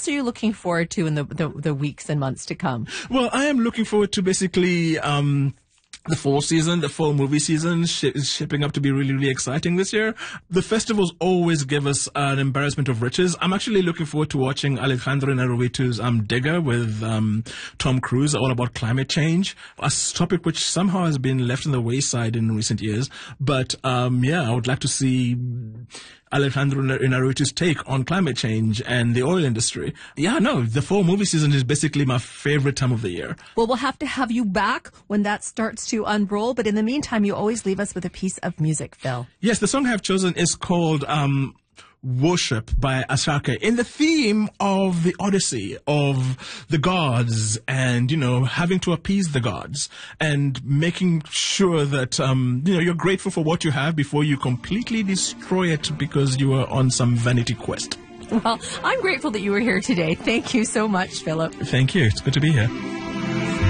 else are you looking forward to in the weeks and months to come? Well, I am looking forward to basically the fall movie season is shaping up to be really, really exciting this year. The festivals always give us an embarrassment of riches. I'm actually looking forward to watching Alejandro Inarritu's Digger with Tom Cruise, all about climate change, a topic which somehow has been left on the wayside in recent years. But I would like to see Alejandro Inarritu's take on climate change and the oil industry. The fall movie season is basically my favorite time of the year. Well, we'll have to have you back when that starts to unroll. But in the meantime, you always leave us with a piece of music, Phil. Yes, the song I have chosen is called Worship by Asake, in the theme of the Odyssey, of the gods, and, having to appease the gods, and making sure that, you're grateful for what you have before you completely destroy it because you are on some vanity quest. Well, I'm grateful that you were here today. Thank you so much, Philip. Thank you. It's good to be here.